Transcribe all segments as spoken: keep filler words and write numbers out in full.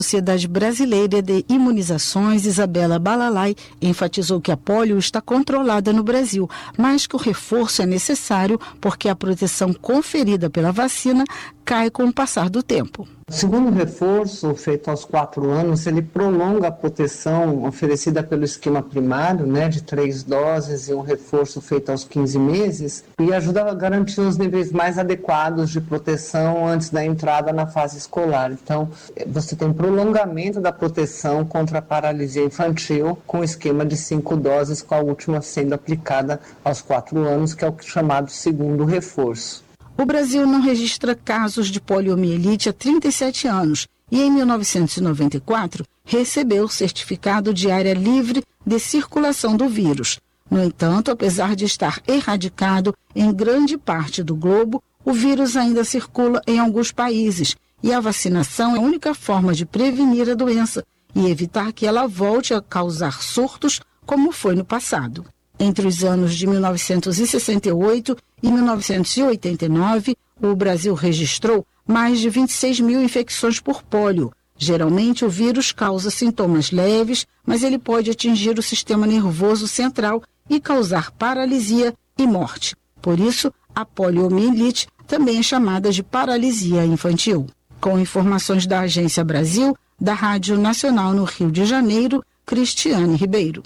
Sociedade Brasileira de Imunizações, Isabela Balalai, enfatizou que a polio está controlada no Brasil, mas que o reforço é necessário porque a proteção conferida pela vacina cai com o passar do tempo. O segundo reforço, feito aos quatro anos, ele prolonga a proteção oferecida pelo esquema primário, né, de três doses e um reforço feito aos quinze meses, e ajuda a garantir os níveis mais adequados de proteção antes da entrada na fase escolar. Então, você tem prolongamento da proteção contra a paralisia infantil com o esquema de cinco doses, com a última sendo aplicada aos quatro anos, que é o chamado segundo reforço. O Brasil não registra casos de poliomielite há trinta e sete anos e, em mil novecentos e noventa e quatro, recebeu o certificado de área livre de circulação do vírus. No entanto, apesar de estar erradicado em grande parte do globo, o vírus ainda circula em alguns países e a vacinação é a única forma de prevenir a doença e evitar que ela volte a causar surtos como foi no passado. Entre os anos de mil novecentos e sessenta e oito e mil novecentos e oitenta e nove, o Brasil registrou mais de vinte e seis mil infecções por pólio. Geralmente, o vírus causa sintomas leves, mas ele pode atingir o sistema nervoso central e causar paralisia e morte. Por isso, a poliomielite também é chamada de paralisia infantil. Com informações da Agência Brasil, da Rádio Nacional no Rio de Janeiro, Cristiane Ribeiro.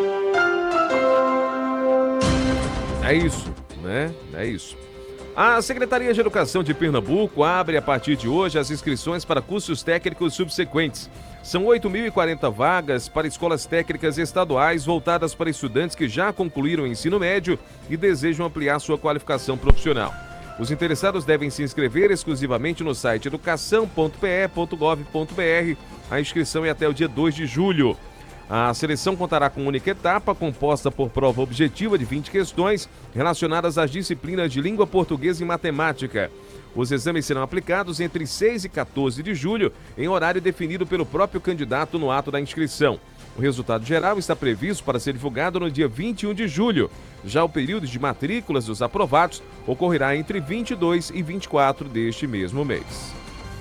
É isso, né? É isso. A Secretaria de Educação de Pernambuco abre a partir de hoje as inscrições para cursos técnicos subsequentes. São oito mil e quarenta vagas para escolas técnicas estaduais voltadas para estudantes que já concluíram o ensino médio e desejam ampliar sua qualificação profissional. Os interessados devem se inscrever exclusivamente no site educação ponto p e ponto gov ponto b r. A inscrição é até o dia dois de julho. A seleção contará com uma única etapa, composta por prova objetiva de vinte questões relacionadas às disciplinas de língua portuguesa e matemática. Os exames serão aplicados entre seis e quatorze de julho, em horário definido pelo próprio candidato no ato da inscrição. O resultado geral está previsto para ser divulgado no dia vinte e um de julho. Já o período de matrículas dos aprovados ocorrerá entre vinte e dois e vinte e quatro deste mesmo mês.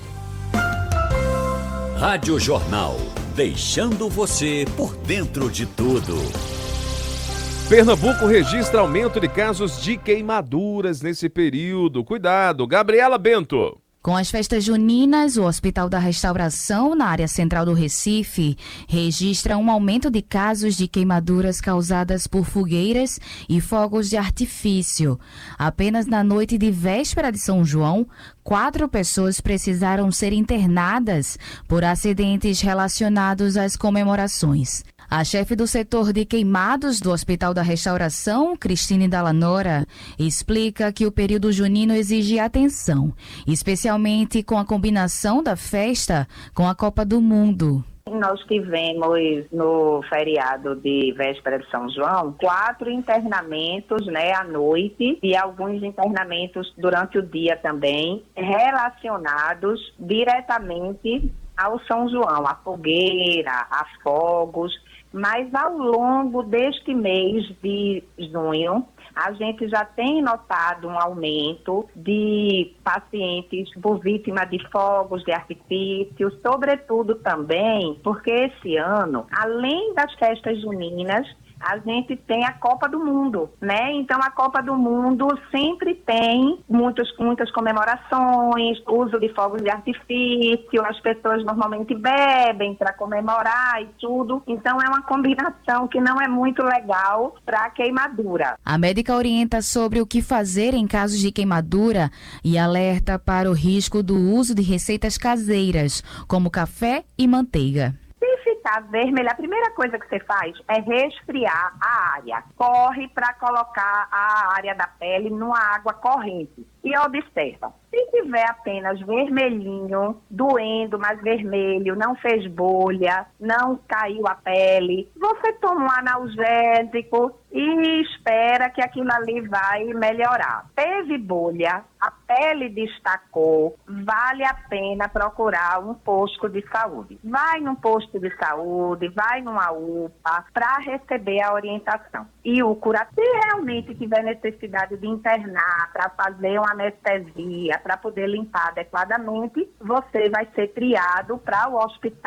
Rádio Jornal, deixando você por dentro de tudo. Pernambuco registra aumento de casos de queimaduras nesse período. Cuidado, Gabriela Bento. Com as festas juninas, o Hospital da Restauração, na área central do Recife, registra um aumento de casos de queimaduras causadas por fogueiras e fogos de artifício. Apenas na noite de véspera de São João, quatro pessoas precisaram ser internadas por acidentes relacionados às comemorações. A chefe do setor de queimados do Hospital da Restauração, Cristine Dallanora, explica que o período junino exige atenção, especialmente com a combinação da festa com a Copa do Mundo. Nós tivemos no feriado de véspera de São João quatro internamentos, né, à noite e alguns internamentos durante o dia também, relacionados diretamente ao São João, a fogueira, a fogos. Mas ao longo deste mês de junho, a gente já tem notado um aumento de pacientes por vítima de fogos de artifício, sobretudo também porque esse ano, além das festas juninas, a gente tem a Copa do Mundo, né? Então, a Copa do Mundo sempre tem muitos, muitas comemorações, uso de fogos de artifício, as pessoas normalmente bebem para comemorar e tudo. Então, é uma combinação que não é muito legal para a queimadura. A médica orienta sobre o que fazer em casos de queimadura e alerta para o risco do uso de receitas caseiras, como café e manteiga. Ficar vermelho, a primeira coisa que você faz é resfriar a área. Corre para colocar a área da pele numa água corrente. E observa, se tiver apenas vermelhinho, doendo, mas vermelho, não fez bolha, não caiu a pele, você toma um analgésico e espera que aquilo ali vai melhorar. Teve bolha, a pele destacou, vale a pena procurar um posto de saúde. Vai num posto de saúde, vai numa U P A para receber a orientação. E o curativo, se realmente tiver necessidade de internar para fazer uma anestesia, para poder limpar adequadamente, você vai ser triado para o hospital